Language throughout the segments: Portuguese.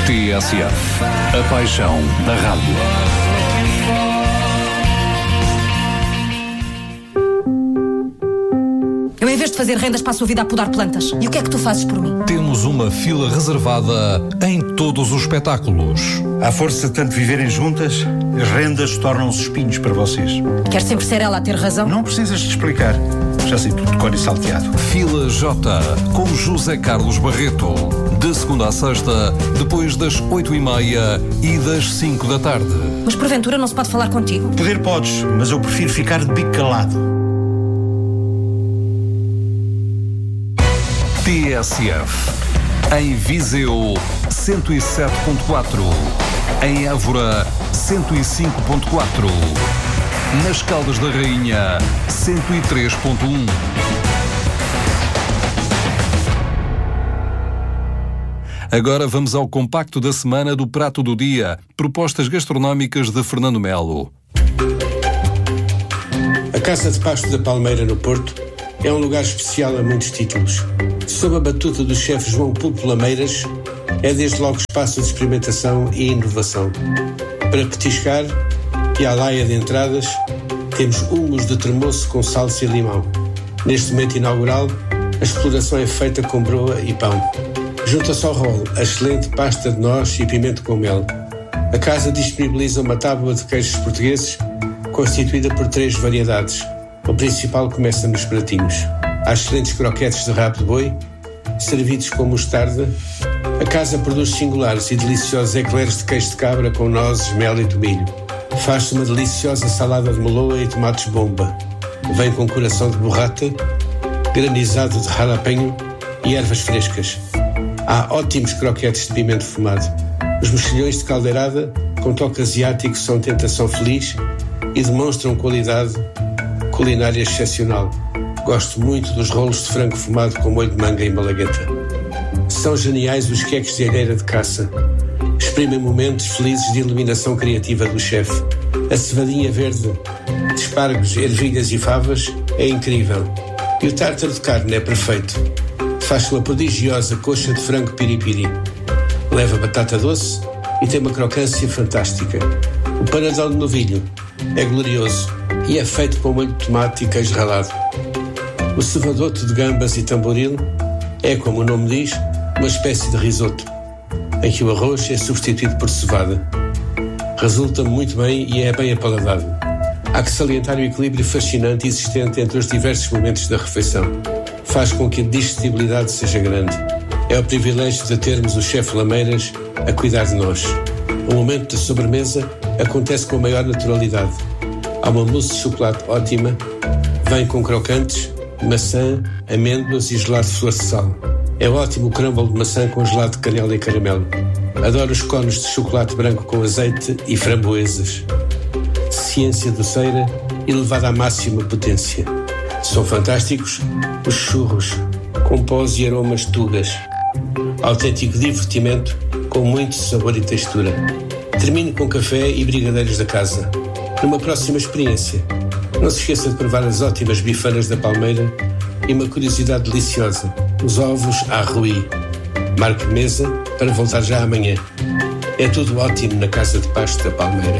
TSF, a paixão da rádio. Eu, em vez de fazer rendas, passo a vida a podar plantas. E o que é que tu fazes por mim? Temos uma fila reservada em todos os espetáculos. À força de tanto viverem juntas, as rendas tornam-se espinhos para vocês. Quer sempre ser ela a ter razão? Não precisas de explicar. Já sei tudo de cor e salteado. Fila J, com José Carlos Barreto. De segunda a sexta, depois das 8h30 e das 5 da tarde. Mas porventura não se pode falar contigo? Poder podes, mas eu prefiro ficar de bico calado. TSF. Em Viseu, 107.4. Em Évora, 105.4. Nas Caldas da Rainha, 103.1. Agora vamos ao compacto da semana do Prato do Dia. Propostas gastronómicas de Fernando Melo. A Casa de Pasto da Palmeira, no Porto, é um lugar especial a muitos títulos. Sob a batuta do chefe João Pulpo Lameiras, é desde logo espaço de experimentação e inovação. Para petiscar e à laia de entradas, temos hummus de tremoço com salsa e limão. Neste momento inaugural, a exploração é feita com broa e pão. Junta-se ao rolo a excelente pasta de noz e pimento com mel. A casa disponibiliza uma tábua de queijos portugueses constituída por 3 variedades. O principal começa nos pratinhos. Há excelentes croquetes de rabo de boi, servidos com mostarda. A casa produz singulares e deliciosos eclairs de queijo de cabra com nozes, mel e tomilho. Faz-se uma deliciosa salada de meloa e tomates bomba. Vem com coração de burrata, granizado de jalapeno e ervas frescas. Há ótimos croquetes de pimento fumado. Os mexilhões de caldeirada, com toque asiático, são tentação feliz e demonstram qualidade culinária excepcional. Gosto muito dos rolos de frango fumado com molho de manga e malagueta. São geniais os queques de alheira de caça. Exprimem momentos felizes de iluminação criativa do chefe. A cevadinha verde de espargos, ervilhas e favas é incrível. E o tártaro de carne é perfeito. Faz uma prodigiosa coxa de frango piripiri. Leva batata doce e tem uma crocância fantástica. O panadão de novilho é glorioso e é feito com molho de tomate e queijo ralado. O cevadoto de gambas e tamboril é, como o nome diz, uma espécie de risoto, em que o arroz é substituído por cevada. Resulta muito bem e é bem apaladado. Há que salientar o equilíbrio fascinante existente entre os diversos momentos da refeição. Faz com que a digestibilidade seja grande. É o privilégio de termos o chefe Lameiras a cuidar de nós. O momento da sobremesa acontece com a maior naturalidade. Há uma mousse de chocolate ótima, vem com crocantes, maçã, amêndoas e gelado de flor de sal. É ótimo o crumble de maçã com gelado de canela e caramelo. Adoro os cones de chocolate branco com azeite e framboesas. Ciência doceira elevada à máxima potência. São fantásticos os churros, com pós e aromas tugas. Autêntico divertimento, com muito sabor e textura. Termino com café e brigadeiros da casa. Numa próxima experiência, não se esqueça de provar as ótimas bifanas da Palmeira e uma curiosidade deliciosa, os ovos à Rui. Marque mesa para voltar já amanhã. É tudo ótimo na Casa de Pasto da Palmeira.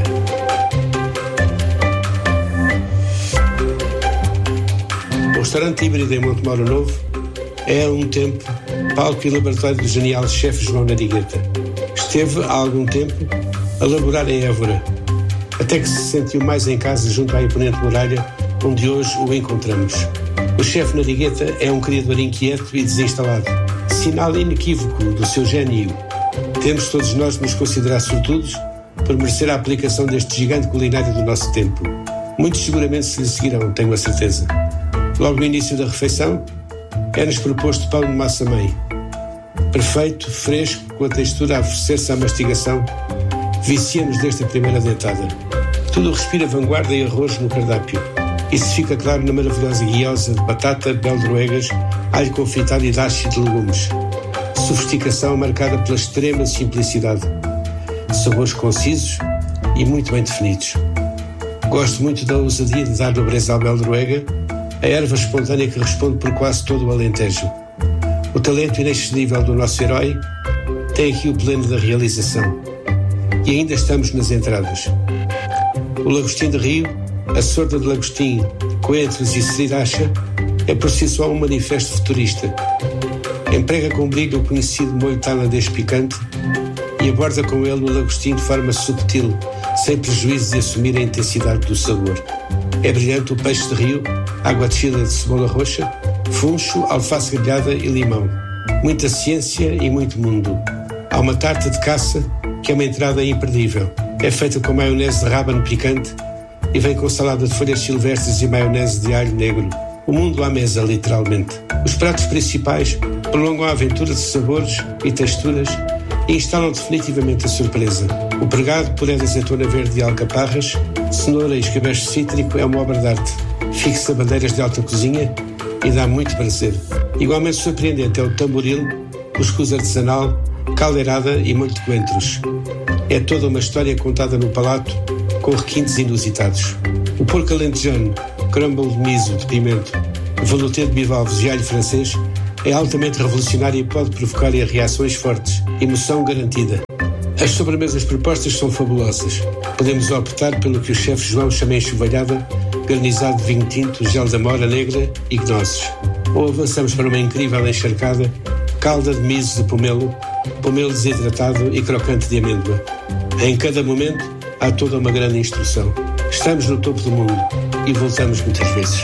O restaurante híbrido em Montemoro Novo é há um tempo palco e laboratório do genial chefe João Narigueta. Esteve há algum tempo a laborar em Évora, até que se sentiu mais em casa junto à imponente muralha onde hoje o encontramos. O chefe Narigueta é um criador inquieto e desinstalado, sinal inequívoco do seu gênio. Temos todos nós de nos considerar sortudos por merecer a aplicação deste gigante culinário do nosso tempo. Muitos seguramente se lhe seguirão, tenho a certeza. Logo no início da refeição, é-nos proposto pão de massa-mãe. Perfeito, fresco, com a textura a oferecer-se à mastigação, viciamos desde a primeira dentada. Tudo respira vanguarda e arroz no cardápio. Isso fica claro na maravilhosa guiosa de batata, beldroegas, alho confitado e dashi de legumes. Sofisticação marcada pela extrema simplicidade. Sabores concisos e muito bem definidos. Gosto muito da ousadia de dar nobreza ao beldroega, a erva espontânea que responde por quase todo o Alentejo. O talento inexcedível do nosso herói tem aqui o pleno da realização. E ainda estamos nas entradas. O lagostim de Rio, a sorda de lagostim, coentros e sriracha é por si só um manifesto futurista. Emprega com brilho o conhecido molho tailandês picante e aborda com ele o lagostim de forma subtil, sem prejuízo de assumir a intensidade do sabor. É brilhante o peixe de rio, água de chile de cebola roxa, funcho, alface grelhada e limão. Muita ciência e muito mundo. Há uma tarta de caça que é uma entrada imperdível. É feita com maionese de rábano picante e vem com salada de folhas silvestres e maionese de alho negro. O mundo à mesa, literalmente. Os pratos principais prolongam a aventura de sabores e texturas e instalam definitivamente a surpresa. O pregado, puré de azeitona verde e alcaparras, cenoura e escabeche cítrico é uma obra de arte. Fixa bandeiras de alta cozinha e dá muito prazer. Igualmente surpreendente é o tamboril, cuscuz artesanal, caldeirada e molho de coentros. É toda uma história contada no palato, com requintes inusitados. O porco alentejano, crumble de miso, de pimento, velouté de bivalves e alho francês é altamente revolucionário e pode provocar reações fortes. Emoção garantida. As sobremesas propostas são fabulosas. Podemos optar pelo que o chefe João chama enxovalhada, garnizado de vinho tinto, gel de amora negra e gnoses. Ou avançamos para uma incrível encharcada, calda de miso de pomelo desidratado e crocante de amêndoa. Em cada momento há toda uma grande instrução. Estamos no topo do mundo e voltamos muitas vezes.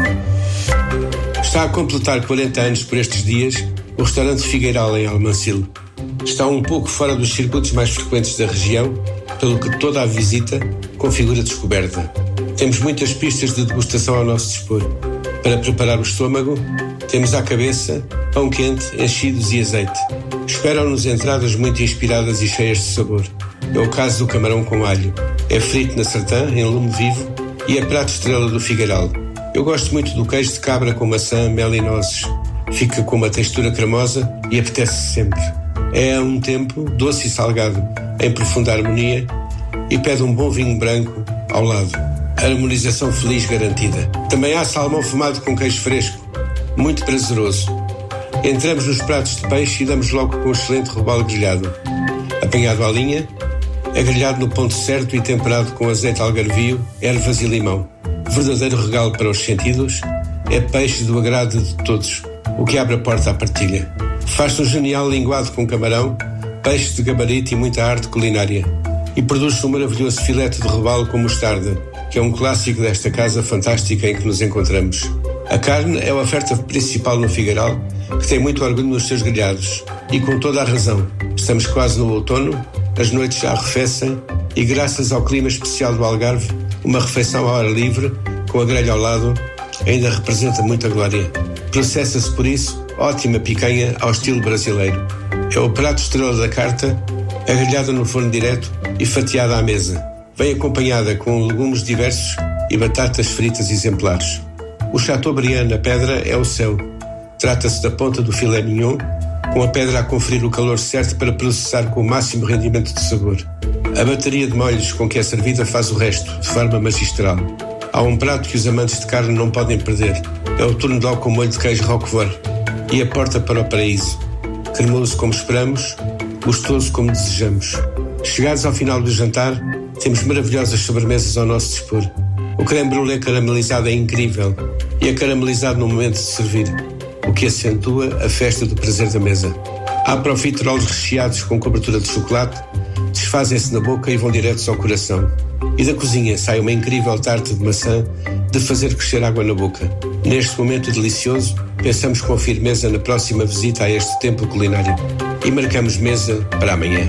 Está a completar 40 anos por estes dias o restaurante Figueiral em Almancil. Está um pouco fora dos circuitos mais frequentes da região, pelo que toda a visita configura descoberta. Temos muitas pistas de degustação ao nosso dispor. Para preparar o estômago, temos à cabeça pão quente, enchidos e azeite. Esperam-nos entradas muito inspiradas e cheias de sabor. É o caso do camarão com alho. É frito na sartã, em lume vivo, e é prato estrela do Figueiral. Eu gosto muito do queijo de cabra com maçã, mel e nozes. Fica com uma textura cremosa e apetece sempre. É a um tempo doce e salgado, em profunda harmonia, e pede um bom vinho branco ao lado. Harmonização feliz garantida. Também há salmão fumado com queijo fresco, muito prazeroso. Entramos nos pratos de peixe e damos logo com um excelente robalo grelhado. Apanhado à linha, é grelhado no ponto certo e temperado com azeite algarvio, ervas e limão. Verdadeiro regalo para os sentidos, é peixe do agrado de todos, o que abre a porta à partilha. Faz-se um genial linguado com camarão, peixe de gabarito e muita arte culinária. E produz-se um maravilhoso filete de robalo com mostarda, que é um clássico desta casa fantástica em que nos encontramos. A carne é a oferta principal no Figueiral, que tem muito orgulho nos seus grelhados. E com toda a razão. Estamos quase no outono, as noites já arrefecem e graças ao clima especial do Algarve, uma refeição à hora livre, com a grelha ao lado, ainda representa muita glória. Processa-se por isso ótima picanha ao estilo brasileiro. É o prato estrela da carta, grelhada no forno direto e fatiada à mesa. Vem acompanhada com legumes diversos e batatas fritas exemplares. O Chateaubriand na pedra é o céu. Trata-se da ponta do filé mignon, com a pedra a conferir o calor certo para processar com o máximo rendimento de sabor. A bateria de molhos com que é servida faz o resto, de forma magistral. Há um prato que os amantes de carne não podem perder. É o tournesol com molho de queijo roquefort e a porta para o paraíso. Cremoso como esperamos, gostoso como desejamos. Chegados ao final do jantar, temos maravilhosas sobremesas ao nosso dispor. O creme brulee caramelizado é incrível e é caramelizado no momento de servir, o que acentua a festa do prazer da mesa. Há profiteroles recheados com cobertura de chocolate, desfazem-se na boca e vão diretos ao coração. E da cozinha sai uma incrível tarte de maçã de fazer crescer água na boca. Neste momento delicioso, pensamos com firmeza na próxima visita a este templo culinário e marcamos mesa para amanhã.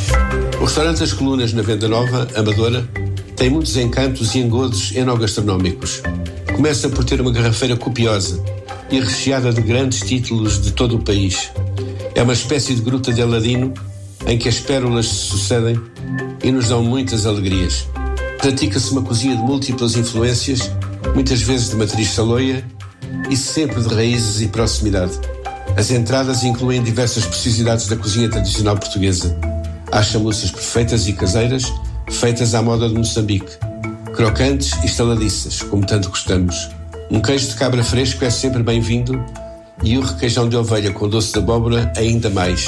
O restaurante Das Colunas, na Venda Nova, Amadora, tem muitos encantos e engodos enogastronómicos. Começa por ter uma garrafeira copiosa e recheada de grandes títulos de todo o país. É uma espécie de gruta de Aladino em que as pérolas se sucedem e nos dão muitas alegrias. Pratica-se uma cozinha de múltiplas influências, muitas vezes de matriz saloia e sempre de raízes e proximidade. As entradas incluem diversas preciosidades da cozinha tradicional portuguesa. Há chamuças perfeitas e caseiras, feitas à moda de Moçambique, crocantes e estaladiças, como tanto gostamos. Um queijo de cabra fresco é sempre bem-vindo e o requeijão de ovelha com doce de abóbora ainda mais.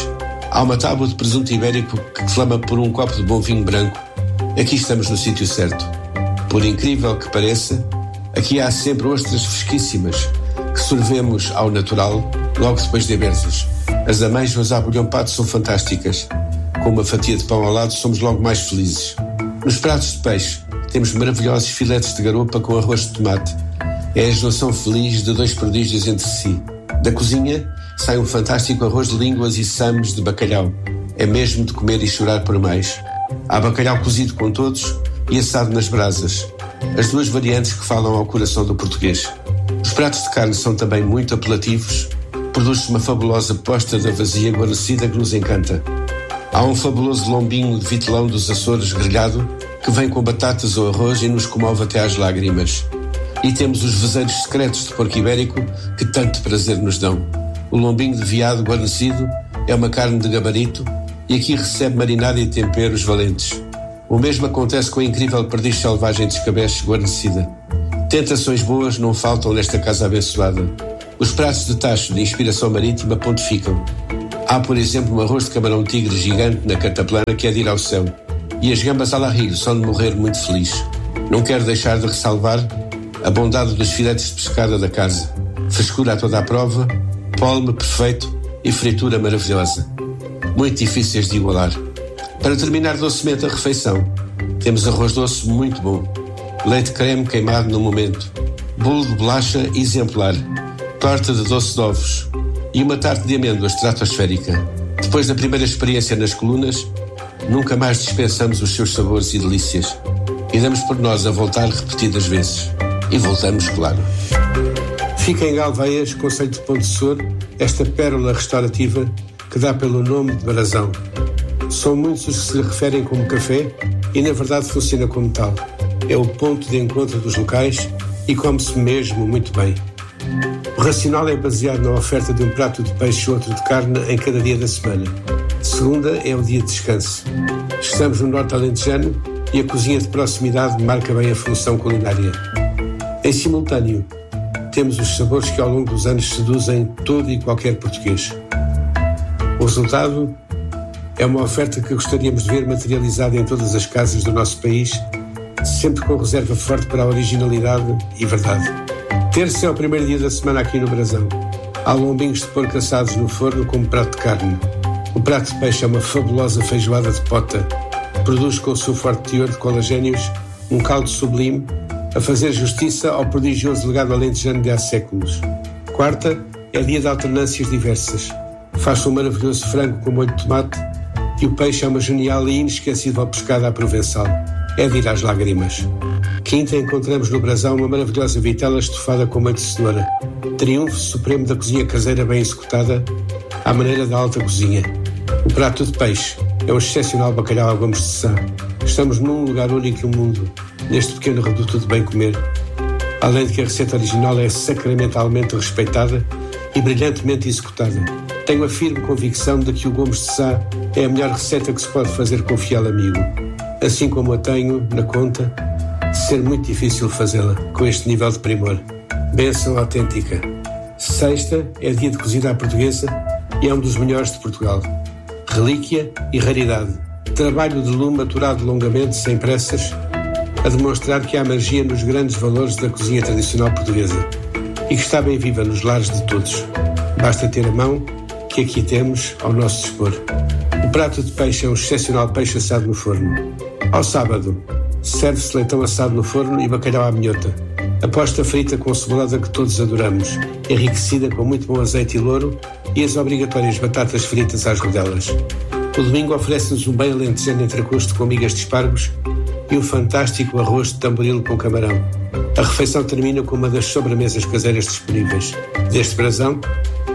Há uma tábua de presunto ibérico que clama por um copo de bom vinho branco. Aqui estamos no sítio certo. Por incrível que pareça, aqui há sempre ostras fresquíssimas que sorvemos ao natural logo depois de abertas. As amêijoas à bolhão pato são fantásticas. Com uma fatia de pão ao lado somos logo mais felizes. Nos pratos de peixe temos maravilhosos filetes de garopa com arroz de tomate. É a junção feliz de dois prodígios entre si. Da cozinha sai um fantástico arroz de línguas e sames de bacalhau. É mesmo de comer e chorar por mais. Há bacalhau cozido com todos e assado nas brasas. As duas variantes que falam ao coração do português. Os pratos de carne são também muito apelativos. Produz-se uma fabulosa posta da vazia guarnecida que nos encanta. Há um fabuloso lombinho de vitelão dos Açores grelhado que vem com batatas ou arroz e nos comove até às lágrimas. E temos os vezeiros secretos de porco ibérico que tanto prazer nos dão. O lombinho de veado guarnecido é uma carne de gabarito e aqui recebe marinada e temperos valentes. O mesmo acontece com a incrível perdiz selvagem de escabeche guarnecida. Tentações boas não faltam nesta casa abençoada. Os pratos de tacho de inspiração marítima pontificam. Há, por exemplo, um arroz de camarão-tigre gigante na cataplana que é de ir ao céu. E as gambas à larrilho são de morrer muito feliz. Não quero deixar de ressalvar a bondade dos filetes de pescada da casa. Frescura a toda a prova, polme perfeito e fritura maravilhosa. Muito difíceis de igualar. Para terminar docemente a refeição, temos arroz doce muito bom, leite creme queimado no momento, bolo de bolacha exemplar, torta de doce de ovos e uma tarte de amêndoas estratosférica. Depois da primeira experiência nas colunas, nunca mais dispensamos os seus sabores e delícias. E damos por nós a voltar repetidas vezes. E voltamos, claro. Fica em Galveias, concelho de Ponte de Sor, esta pérola restaurativa que dá pelo nome de Brasão. São muitos os que se lhe referem como café e na verdade funciona como tal. É o ponto de encontro dos locais e come-se mesmo muito bem. O racional é baseado na oferta de um prato de peixe ou outro de carne em cada dia da semana. Segunda é o dia de descanso. Estamos no norte alentejano e a cozinha de proximidade marca bem a função culinária. Em simultâneo, temos os sabores que ao longo dos anos seduzem todo e qualquer português. O resultado é uma oferta que gostaríamos de ver materializada em todas as casas do nosso país, sempre com reserva forte para a originalidade e verdade. Terça é o primeiro dia da semana aqui no Brasão. Há lombinhos de porco assados no forno como prato de carne. O prato de peixe é uma fabulosa feijoada de pota. Produz com o seu forte teor de colagénios um caldo sublime a fazer justiça ao prodigioso legado alentejano de há séculos. Quarta é dia de alternâncias diversas. Faz-se um maravilhoso frango com molho de tomate e o peixe é uma genial e inesquecível pescada à provençal. É de ir às lágrimas. Quinta encontramos no Brasão uma maravilhosa vitela estufada com molho de cenoura. Triunfo supremo da cozinha caseira bem executada à maneira da alta cozinha. O prato de peixe é um excepcional bacalhau a Gomes de Sá. Estamos num lugar único no mundo, neste pequeno reduto de bem comer. Além de que a receita original é sacramentalmente respeitada e brilhantemente executada. Tenho a firme convicção de que o Gomes de Sá é a melhor receita que se pode fazer com o fiel amigo. Assim como a tenho na conta de ser muito difícil fazê-la com este nível de primor. Bênção autêntica. Sexta é dia de cozida à portuguesa e é um dos melhores de Portugal. Relíquia e raridade. Trabalho de lume maturado longamente, sem pressas, a demonstrar que há magia nos grandes valores da cozinha tradicional portuguesa e que está bem viva nos lares de todos. Basta ter a mão que aqui temos ao nosso dispor. O prato de peixe é um excepcional peixe assado no forno. Ao sábado, serve-se leitão assado no forno e bacalhau à minhota. A posta frita com cebolada que todos adoramos, enriquecida com muito bom azeite e louro e as obrigatórias batatas fritas às rodelas. O domingo oferece-nos um bem alentejano entrecosto com migas de espargos e um fantástico arroz de tamboril com camarão. A refeição termina com uma das sobremesas caseiras disponíveis. Deste Brasão,